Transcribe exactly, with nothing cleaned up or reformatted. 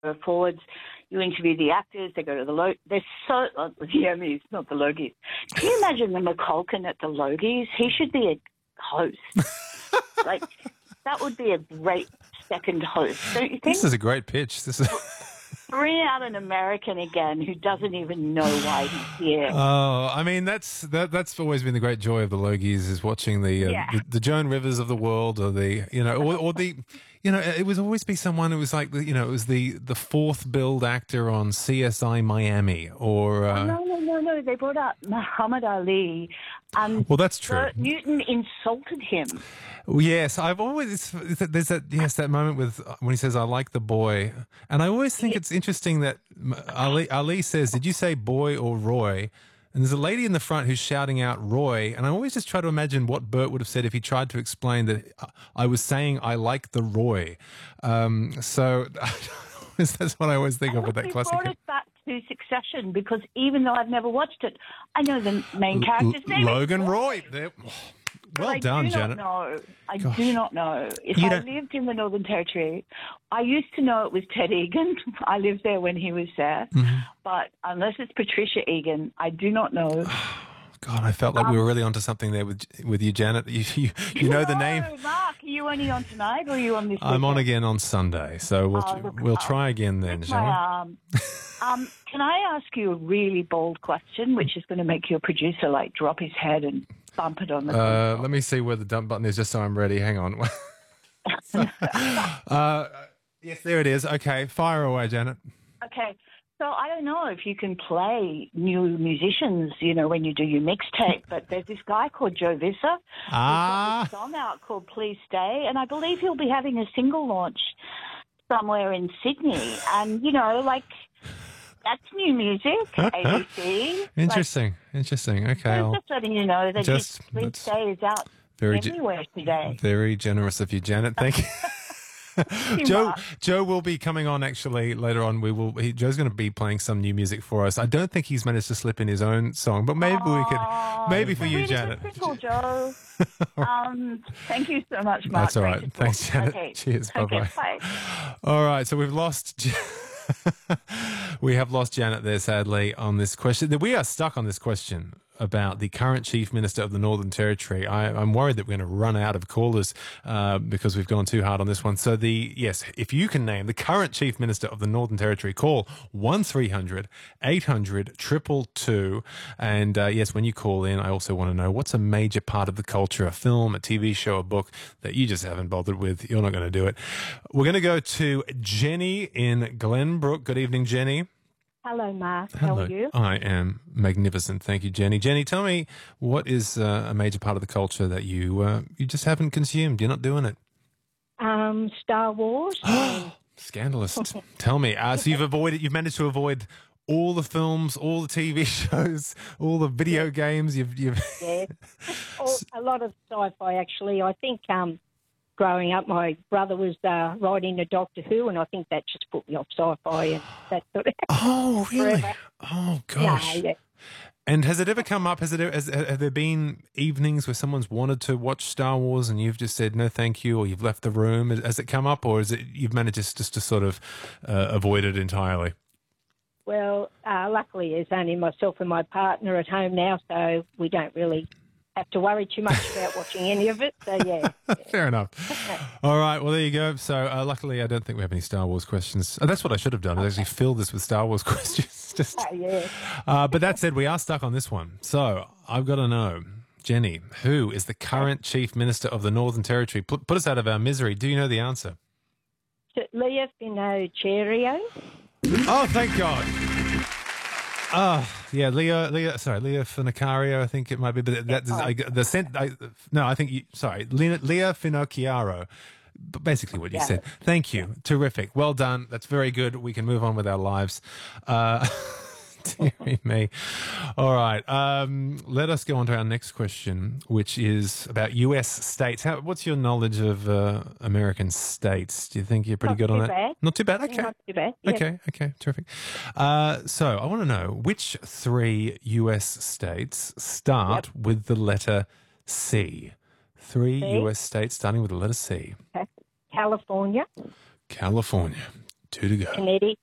go forwards. You interview the actors. They go to the Lo- They're so uh, the Emmys, not the Logies. Can you imagine the McCulkin at the Logies? He should be a host. Like that would be a great second host, don't you think? This is a great pitch. This is. Bring out an American again who doesn't even know why he's here. Oh, I mean that's that, that's always been the great joy of the Logies is watching the, uh, Yeah. the the Joan Rivers of the world, or the you know, or, or the you know, it was always be someone who was like the, you know, it was the the fourth billed actor on C S I Miami, or uh, Oh, no, no, no, no. They brought up Muhammad Ali, and well, that's true. Bert Newton insulted him. Yes, I've always there's that yes that moment with when he says I like the boy, and I always think it's interesting that Ali Ali says, "Did you say boy or Roy?" And there's a lady in the front who's shouting out Roy, and I always just try to imagine what Bert would have said if he tried to explain that I was saying I like the Roy. Um, so that's what I always think of with that He classic. brought it back to Succession because even though I've never watched it, I know the main character's name. Logan Roy. There. Well I done, do Janet. Not know. I Gosh. do not know. If You I don't- lived in the Northern Territory, I used to know it was Ted Egan. I lived there when he was there. Mm-hmm. But unless it's Patricia Egan, I do not know. God, I felt like Um, we were really onto something there with with you, Janet. You you, you know the name. No, Mark, are you only on tonight or are you on this I'm on weekend? again on Sunday, so we'll Oh, look, we'll I'll try again then, Break shall we? my arm. um, can I ask you a really bold question, which is going to make your producer like drop his head and bump it on the Uh, let me see where the dump button is, just so I'm ready. Hang on. So, uh, yes, there it is. Okay, fire away, Janet. Okay. So I don't know if you can play new musicians, you know, when you do your mixtape, but there's this guy called Joe Visser Ah. who's got a song out called Please Stay, and I believe he'll be having a single launch somewhere in Sydney. And, you know, like, that's new music, A B C. Interesting, interesting. Okay, Like, I'll, just letting you know that Just- his Please that's Stay is out very ge- everywhere today. very generous of you, Janet. Thank you. Joe, Mark. Joe will be coming on actually later on. We will. He, Joe's going to be playing some new music for us. I don't think he's managed to slip in his own song, but maybe we could. Oh, Maybe it's for a you, really Janet. good single, Joe. um, thank you so much, Mark. That's all Great right. to talk. Thanks, Janet. Okay. Cheers. Okay, Bye-bye. bye. All right, so we've lost. Ja- we have lost Janet there, sadly, on this question. We are stuck on this question about the current Chief Minister of the Northern Territory. I, I'm worried that we're going to run out of callers uh, because we've gone too hard on this one. So the yes, if you can name the current Chief Minister of the Northern Territory, call one three hundred eight hundred two two two. And uh, yes, when you call in, I also want to know what's a major part of the culture, a film, a T V show, a book that you just haven't bothered with. You're not going to do it. We're going to go to Jenny in Glenbrook. Good evening, Jenny. Hello, Mark. How Hello. are you? I am magnificent. Thank you, Jenny. Jenny, tell me, what is uh, a major part of the culture that you uh, you just haven't consumed? You're not doing it. Um, Star Wars. and- Scandalous. Tell me. Uh, so you've avoided, you've managed to avoid all the films, all the T V shows, all the video games. You've, you've. yeah, All- a lot of sci-fi actually. I think um, growing up, my brother was uh, right into Doctor Who, and I think that just put me off sci-fi and that sort of. Oh, really? Forever. Oh, gosh. Yeah, yeah. And has it ever come up? Has it? Has, have there been evenings where someone's wanted to watch Star Wars and you've just said no, thank you, or you've left the room? Has, has it come up, or is it you've managed just, just to sort of uh, avoid it entirely? Well, uh, luckily, there's only myself and my partner at home now, so we don't really have to worry too much about watching any of it. So, yeah. Fair enough. All right. Well, there you go. So, uh, luckily, I don't think we have any Star Wars questions. Oh, that's what I should have done. I actually filled this with Star Wars questions. Just. Oh, yeah. Uh, but that said, we are stuck on this one. So, I've got to know, Jenny, who is the current Chief Minister of the Northern Territory? Put, put us out of our misery. Do you know the answer? So, Leah Finocchiaro. Oh, thank God. Oh, yeah, Leo, Leo, sorry, Leo Finocchiaro, I think it might be, but that, I, the sent, I, no, I think you, sorry, Leo, Leo Finocchiaro, but basically what you Yeah. said. Thank you. Terrific. Well done. That's very good. We can move on with our lives. Uh, dearie me. All right. Um, let us go on to our next question, which is about U S states. How, what's your knowledge of uh, American states? Do you think you're pretty Not good on too that? bad. Not too bad. Okay. Not too bad. Yeah. Okay, okay, terrific. Uh, so I want to know which three U S states start with the letter C? Three C? U S states starting with the letter C. Okay. California. California. Two to go. Kennedy.